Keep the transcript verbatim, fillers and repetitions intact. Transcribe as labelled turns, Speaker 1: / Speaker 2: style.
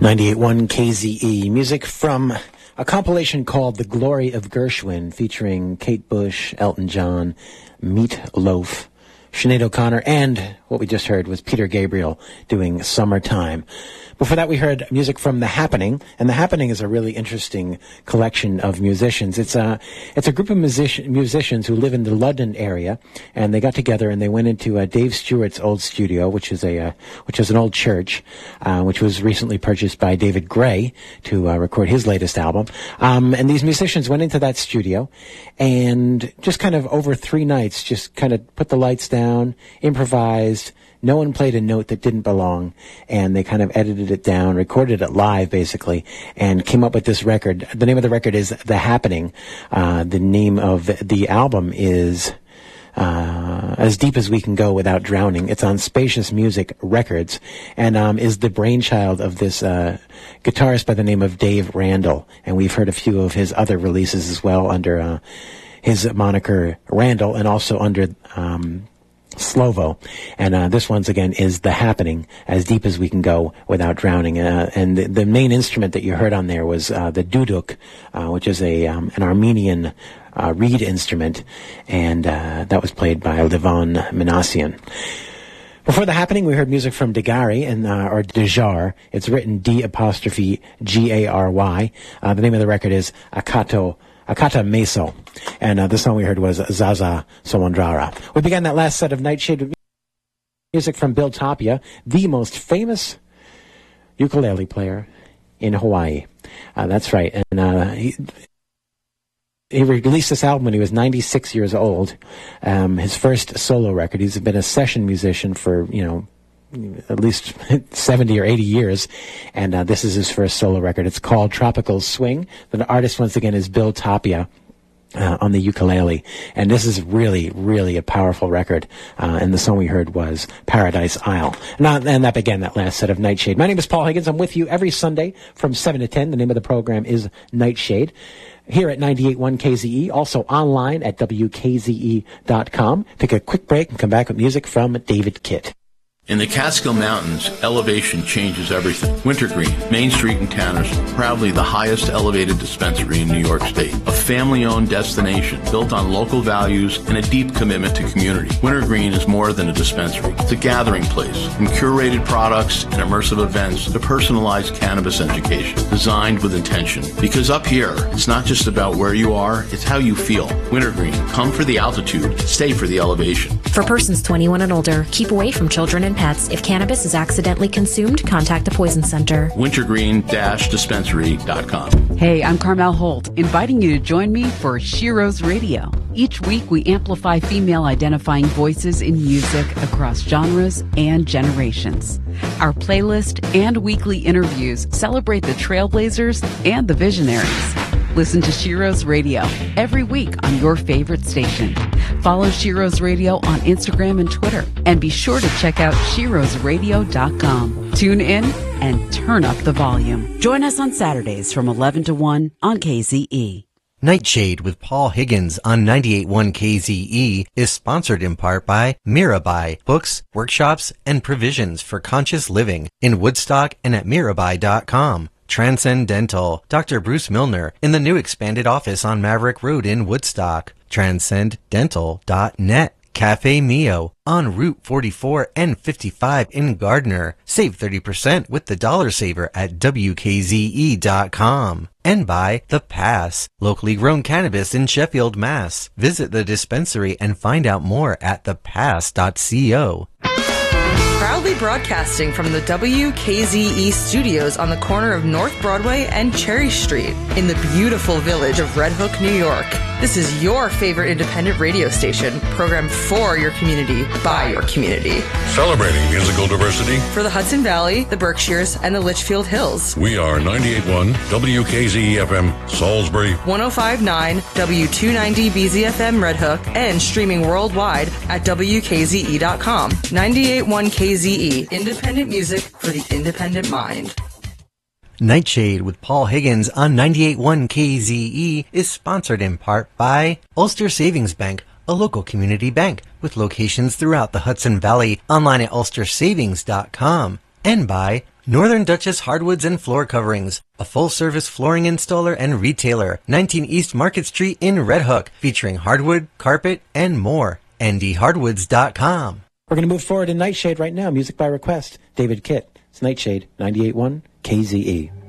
Speaker 1: ninety-eight point one K Z E. Music from a compilation called The Glory of Gershwin, featuring Kate Bush, Elton John, Meat Loaf, Sinead O'Connor, and what we just heard was Peter Gabriel doing Summertime. Before that, we heard music from The Happening, and The Happening is a really interesting collection of musicians. It's a, it's a group of music- musicians who live in the London area, and they got together and they went into uh, Dave Stewart's old studio, which is a, uh, which is an old church, uh, which was recently purchased by David Gray to uh, record his latest album. Um, and these musicians went into that studio and just kind of over three nights, just kind of put the lights down, improvised. No one played a note that didn't belong, and they kind of edited it down, recorded it live, basically, and came up with this record. The name of the record is The Happening. Uh, the name of the album is uh, As Deep as We Can Go Without Drowning. It's on Spacious Music Records, and um, is the brainchild of this uh, guitarist by the name of Dave Randall. And we've heard a few of his other releases as well under uh, his moniker Randall, and also under Um, Slovo. And uh, this once again is The Happening, As Deep as We Can Go Without Drowning. Uh, and the, the main instrument that you heard on there was uh, the duduk, uh, which is a um, an Armenian uh, reed instrument, and uh, that was played by Levon Minassian. Before The Happening, we heard music from Degary, and, uh, or Dejar. It's written D apostrophe G A R Y. Uh, the name of the record is Akato Akata Meso. And uh, the song we heard was Zaza Somondrara. We began that last set of Nightshade with music from Bill Tapia, the most famous ukulele player in Hawaii. Uh, that's right. And uh, he, he released this album when he was ninety-six years old. Um, his first solo record. He's been a session musician for, you know, at least seventy or eighty years, and uh, this is his first solo record. It's called Tropical Swing. The artist, once again, is Bill Tapia uh, on the ukulele, and this is really, really a powerful record, uh, and the song we heard was Paradise Isle. And, uh, and that began that last set of Nightshade. My name is Paul Higgins. I'm with you every Sunday from seven to ten. The name of the program is Nightshade, here at ninety-eight point one K Z E, also online at W K Z E dot com. Take a quick break and come back with music from David Kitt.
Speaker 2: In the Catskill Mountains, elevation changes everything. Wintergreen, Main Street in Tanners, proudly the highest elevated dispensary in New York State. A family-owned destination built on local values and a deep commitment to community. Wintergreen is more than a dispensary. It's a gathering place. From curated products and immersive events to personalized cannabis education, designed with intention. Because up here, it's not just about where you are, it's how you feel. Wintergreen, come for the altitude, stay for the elevation.
Speaker 3: For persons twenty-one and older, keep away from children and pets. If cannabis is accidentally consumed, contact the Poison Center.
Speaker 2: wintergreen dash dispensary dot com.
Speaker 4: Hey, I'm Carmel Holt, inviting you to join me for Shiro's Radio. Each week, we amplify female-identifying voices in music across genres and generations. Our playlist and weekly interviews celebrate the trailblazers and the visionaries. Listen to Shiro's Radio every week on your favorite station. Follow Shiro's Radio on Instagram and Twitter. And be sure to check out shiros radio dot com. Tune in and turn up the volume. Join us on Saturdays from eleven to one on K Z E.
Speaker 5: Nightshade with Paul Higgins on ninety-eight point one K Z E is sponsored in part by Mirabai, books, workshops, and provisions for conscious living in Woodstock and at mirabai dot com. Transcendental, Doctor Bruce Milner in the new expanded office on Maverick Road in Woodstock. transcendental dot net. Cafe Mio on Route forty-four and fifty-five in Gardner. Save thirty percent with the Dollar Saver at W K Z E dot com. And by The Pass, locally grown cannabis in Sheffield, Mass. Visit the dispensary and find out more at the pass dot co.
Speaker 6: Proudly broadcasting from the W K Z E studios on the corner of North Broadway and Cherry Street in the beautiful village of Red Hook, New York. This is your favorite independent radio station, programmed for your community, by your community.
Speaker 7: Celebrating musical diversity
Speaker 6: for the Hudson Valley, the Berkshires, and the Litchfield Hills.
Speaker 7: We are ninety-eight point one W K Z E F M, Salisbury,
Speaker 6: one oh five point nine W two ninety B Z F M Red Hook, and streaming worldwide at W K Z E dot com. ninety-eight point one K Z E, independent music for the independent mind.
Speaker 5: Nightshade with Paul Higgins on ninety-eight point one K Z E is sponsored in part by Ulster Savings Bank, a local community bank with locations throughout the Hudson Valley, online at ulster savings dot com, and by Northern Duchess Hardwoods and Floor Coverings, a full-service flooring installer and retailer, nineteen East Market Street in Red Hook, featuring hardwood, carpet, and more. N D hardwoods dot com.
Speaker 1: We're going to move forward in Nightshade right now. Music by request. David Kitt. It's Nightshade, ninety-eight point one K Z E.